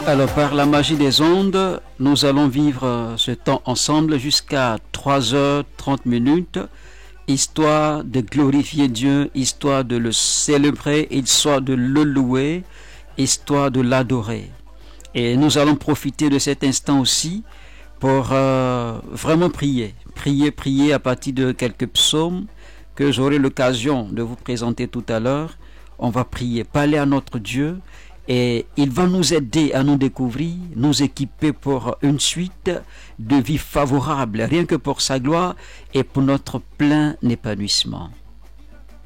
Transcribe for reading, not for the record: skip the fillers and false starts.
Alors, par la magie des ondes, nous allons vivre ce temps ensemble jusqu'à 3h30, histoire de glorifier Dieu, histoire de le célébrer, histoire de le louer, histoire de l'adorer. Et nous allons profiter de cet instant aussi pour vraiment prier à partir de quelques psaumes que j'aurai l'occasion de vous présenter tout à l'heure. On va prier, parler à notre Dieu, et il va nous aider à nous découvrir, nous équiper pour une suite de vie favorable, rien que pour sa gloire et pour notre plein épanouissement.